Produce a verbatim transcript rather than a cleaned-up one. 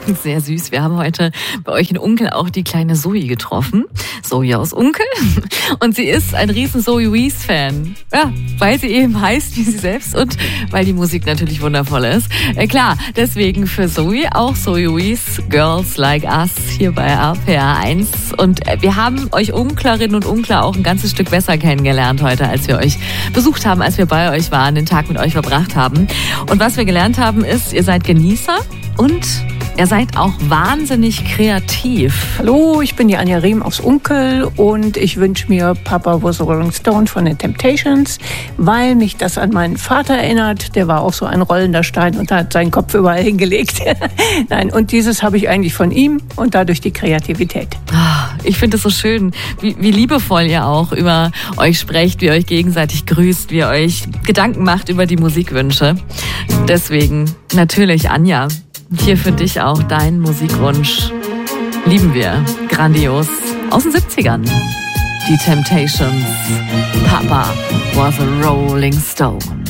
Sehr süß. Wir haben heute bei euch in Unkel auch die kleine Zoe getroffen. Zoe aus Unkel. Und sie ist ein riesen Zoe Wees-Fan. Ja, weil sie eben heißt wie sie selbst und weil die Musik natürlich wundervoll ist. Äh, klar, deswegen für Zoe auch Zoe Wees, Girls Like Us hier bei R P R eins. Und äh, wir haben euch Unklerinnen und Unkler auch ein ganzes Stück besser kennengelernt heute, als wir euch besucht haben, als wir bei euch waren, den Tag mit euch verbracht haben. Und was wir gelernt haben ist, ihr seid Genießer und ihr seid auch wahnsinnig kreativ. Hallo, ich bin die Anja Riem aus Unkel und ich wünsche mir Papa Was a Rolling Stone von den Temptations, weil mich das an meinen Vater erinnert. Der war auch so ein rollender Stein und hat seinen Kopf überall hingelegt. Nein, und dieses habe ich eigentlich von ihm und dadurch die Kreativität. Ich finde es so schön, wie, wie liebevoll ihr auch über euch sprecht, wie ihr euch gegenseitig grüßt, wie ihr euch Gedanken macht über die Musikwünsche. Deswegen natürlich, Anja, hier für dich auch dein Musikwunsch. Lieben wir. Grandios. Aus den siebzigern. Die Temptations. Papa Was a Rolling Stone.